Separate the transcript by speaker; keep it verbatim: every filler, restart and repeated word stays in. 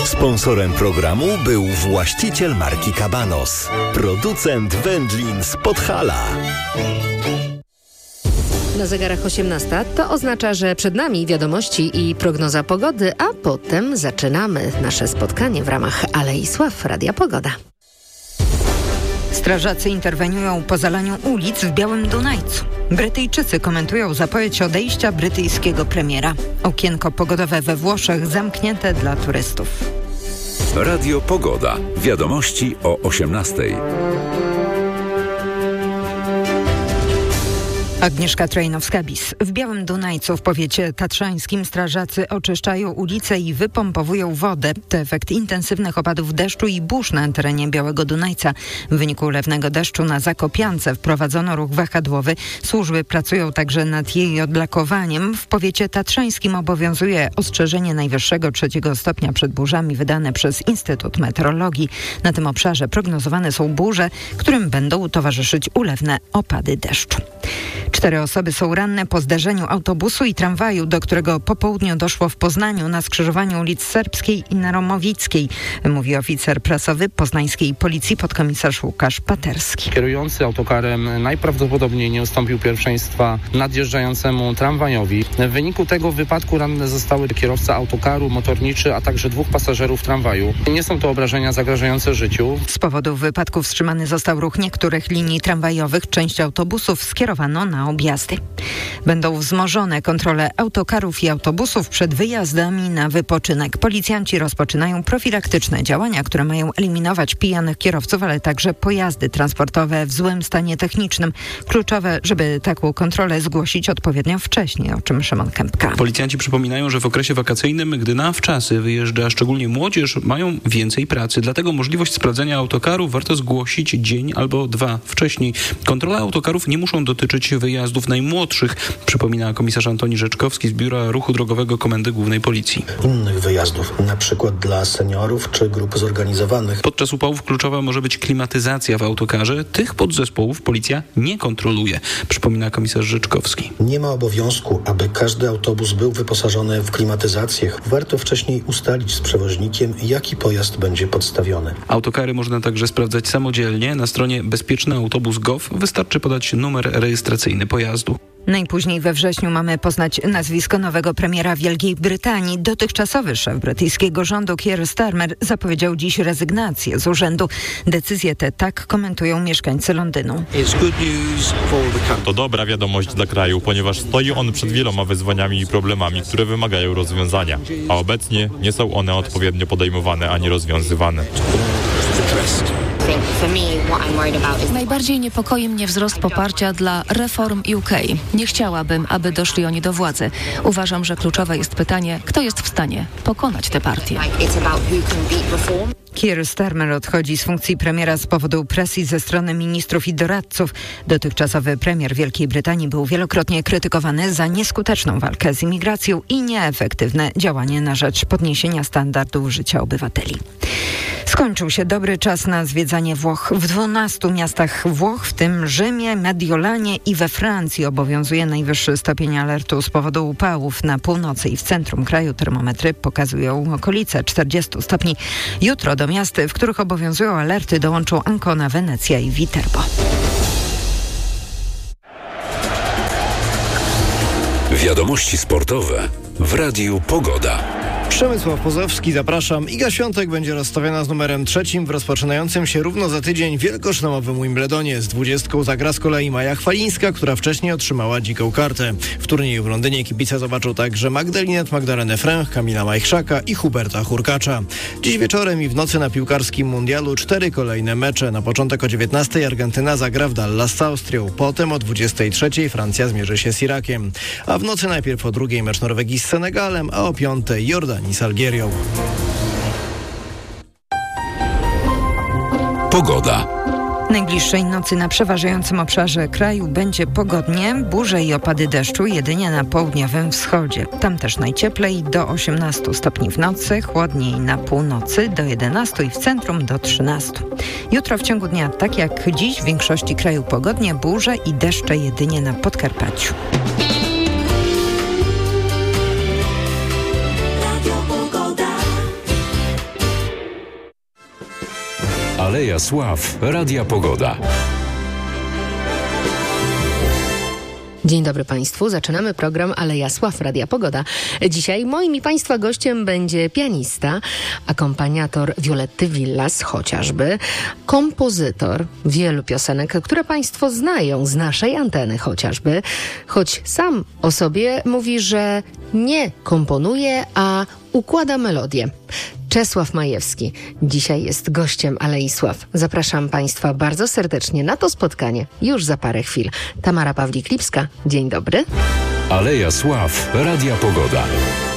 Speaker 1: Sponsorem programu był właściciel marki Cabanos, producent wędlin z Podhala.
Speaker 2: Na zegarach osiemnasta to oznacza, że przed nami wiadomości i prognoza pogody, a potem zaczynamy nasze spotkanie w ramach Alei Sław Radia Pogoda.
Speaker 3: Strażacy interweniują po zalaniu ulic w Białym Dunajcu. Brytyjczycy komentują zapowiedź odejścia brytyjskiego premiera. Okienko pogodowe we Włoszech zamknięte dla turystów.
Speaker 4: Radio Pogoda. Wiadomości o osiemnastej.
Speaker 3: Agnieszka Trajnowska-Bis. W Białym Dunajcu w powiecie tatrzańskim strażacy oczyszczają ulice i wypompowują wodę. To efekt intensywnych opadów deszczu i burz na terenie Białego Dunajca. W wyniku ulewnego deszczu na Zakopiance wprowadzono ruch wahadłowy. Służby pracują także nad jej odblokowaniem. W powiecie tatrzańskim obowiązuje ostrzeżenie najwyższego trzeciego stopnia przed burzami wydane przez Instytut Meteorologii. Na tym obszarze prognozowane są burze, którym będą towarzyszyć ulewne opady deszczu. Cztery osoby są ranne po zderzeniu autobusu i tramwaju, do którego po południu doszło w Poznaniu na skrzyżowaniu ulic Serbskiej i Naromowickiej, mówi oficer prasowy poznańskiej policji podkomisarz Łukasz Paterski.
Speaker 5: Kierujący autokarem najprawdopodobniej nie ustąpił pierwszeństwa nadjeżdżającemu tramwajowi. W wyniku tego wypadku ranne zostały kierowca autokaru, motorniczy, a także dwóch pasażerów tramwaju. Nie są to obrażenia zagrażające życiu.
Speaker 3: Z powodu wypadku wstrzymany został ruch niektórych linii tramwajowych. Część autobusów skierowano na objazdy. Będą wzmożone kontrole autokarów i autobusów przed wyjazdami na wypoczynek. Policjanci rozpoczynają profilaktyczne działania, które mają eliminować pijanych kierowców, ale także pojazdy transportowe w złym stanie technicznym. Kluczowe, żeby taką kontrolę zgłosić odpowiednio wcześniej, o czym Szymon Kępka.
Speaker 6: Policjanci przypominają, że w okresie wakacyjnym, gdy na wczasy wyjeżdża szczególnie młodzież, mają więcej pracy. Dlatego możliwość sprawdzenia autokaru warto zgłosić dzień albo dwa wcześniej. Kontrole autokarów nie muszą dotyczyć wyjazdów najmłodszych, przypomina komisarz Antoni Rzeczkowski z Biura Ruchu Drogowego Komendy Głównej Policji.
Speaker 7: Innych wyjazdów, na przykład dla seniorów czy grup zorganizowanych.
Speaker 6: Podczas upałów kluczowa może być klimatyzacja w autokarze. Tych podzespołów policja nie kontroluje, przypomina komisarz Rzeczkowski.
Speaker 7: Nie ma obowiązku, aby każdy autobus był wyposażony w klimatyzację. Warto wcześniej ustalić z przewoźnikiem, jaki pojazd będzie podstawiony.
Speaker 6: Autokary można także sprawdzać samodzielnie. Na stronie bezpieczny autobus kropka gov wystarczy podać numer rejestracyjny pojazdu.
Speaker 3: Najpóźniej we wrześniu mamy poznać nazwisko nowego premiera Wielkiej Brytanii. Dotychczasowy szef brytyjskiego rządu Keir Starmer zapowiedział dziś rezygnację z urzędu. Decyzję tę tak komentują mieszkańcy Londynu.
Speaker 8: To dobra wiadomość dla kraju, ponieważ stoi on przed wieloma wyzwaniami i problemami, które wymagają rozwiązania, a obecnie nie są one odpowiednio podejmowane ani rozwiązywane.
Speaker 9: Najbardziej niepokoi mnie wzrost poparcia dla reform U K. Nie chciałabym, aby doszli oni do władzy. Uważam, że kluczowe jest pytanie, kto jest w stanie pokonać tę partię.
Speaker 3: Keir Starmer odchodzi z funkcji premiera z powodu presji ze strony ministrów i doradców. Dotychczasowy premier Wielkiej Brytanii był wielokrotnie krytykowany za nieskuteczną walkę z imigracją i nieefektywne działanie na rzecz podniesienia standardów życia obywateli. Skończył się dobry czas na zwiedzanie Włoch. W dwunastu miastach Włoch, w tym Rzymie, Mediolanie i we Francji obowiązuje najwyższy stopień alertu z powodu upałów. Na północy i w centrum kraju termometry pokazują okolice czterdziestu stopni. Jutro do miast, w których obowiązują alerty, dołączą Ancona, Wenecja i Viterbo.
Speaker 4: Wiadomości sportowe w Radiu Pogoda.
Speaker 10: Przemysław Pozowski, zapraszam. Iga Świątek będzie rozstawiona z numerem trzecim w rozpoczynającym się równo za tydzień wielkoszlemowym Wimbledonie. Z dwudziestką zagra z kolei Maja Chwalińska, która wcześniej otrzymała dziką kartę. W turnieju w Londynie kibice zobaczą także Magdalinę Magdalenę Fręch, Kamila Majchrzaka i Huberta Hurkacza. Dziś wieczorem i w nocy na piłkarskim mundialu cztery kolejne mecze. Na początek o dziewiętnastej Argentyna zagra w Dallas z Austrią. Potem o dwudziestej trzeciej Francja zmierzy się z Irakiem. A w nocy najpierw o drugiej mecz Norwegii z Senegalem, a o piątej Jordanii z Algierią.
Speaker 4: Pogoda.
Speaker 3: Najbliższej nocy na przeważającym obszarze kraju będzie pogodnie, burze i opady deszczu jedynie na południowym wschodzie. Tam też najcieplej do osiemnastu stopni w nocy, chłodniej na północy do jedenastu i w centrum do trzynastu. Jutro w ciągu dnia, tak jak dziś, w większości kraju pogodnie, burze i deszcze jedynie na Podkarpaciu.
Speaker 4: Aleja Sław Radia Pogoda.
Speaker 2: Dzień dobry Państwu. Zaczynamy program Aleja Sław Radia Pogoda. Dzisiaj moim i Państwa gościem będzie pianista, akompaniator Violetty Villas chociażby, kompozytor wielu piosenek, które Państwo znają z naszej anteny chociażby, choć sam o sobie mówi, że nie komponuje, a układa melodię. Czesław Majewski dzisiaj jest gościem Alei Sław. Zapraszam Państwa bardzo serdecznie na to spotkanie już za parę chwil. Tamara Pawlik-Lipska, dzień dobry.
Speaker 4: Aleja Sław Radia Pogoda.